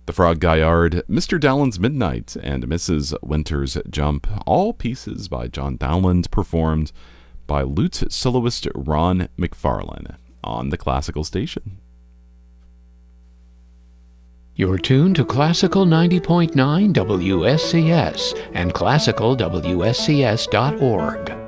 The Frog Gaillard, Mr. Dowland's Midnight, and Mrs. Winter's Jump, all pieces by John Dowland, performed by lute soloist Ron McFarlane on the Classical Station. You're tuned to Classical 90.9 WSCS and classicalwscs.org.